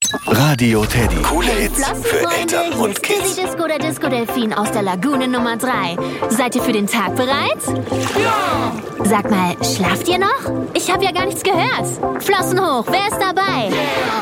Radio Teddy. Coole Hits für Eltern Hier und ist Kids. Dizzy Disco, der Disco-Delfin aus der Lagune Nummer 3. Seid ihr für den Tag bereit? Ja! Sag mal, schlaft ihr noch? Ich habe ja gar nichts gehört. Flossen hoch, wer ist dabei?